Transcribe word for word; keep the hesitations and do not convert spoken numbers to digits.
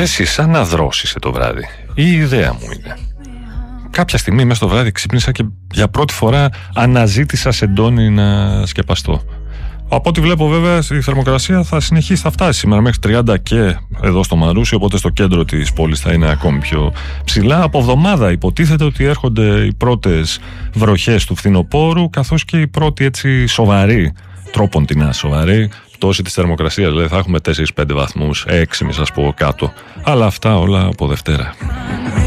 Εσύ σαν να δρόσισε το βράδυ. Η ιδέα μου είναι. Κάποια στιγμή μέσα στο βράδυ ξύπνησα και για πρώτη φορά αναζήτησα σεντόνι να σκεπαστώ. Από ό,τι βλέπω βέβαια η θερμοκρασία θα συνεχίσει, θα φτάσει σήμερα μέχρι τριάντα και εδώ στο Μαρούσι, οπότε στο κέντρο της πόλης θα είναι ακόμη πιο ψηλά. Από εβδομάδα υποτίθεται ότι έρχονται οι πρώτες βροχές του φθινοπόρου, καθώς και η πρώτη έτσι σοβαρή, τρόποντινά σοβαρή πτώση της θερμοκρασίας. Δηλαδή θα έχουμε τέσσερα πέντε βαθμούς, έξι μη σας πω κάτω. Αλλά αυτά όλα από Δευτέρα.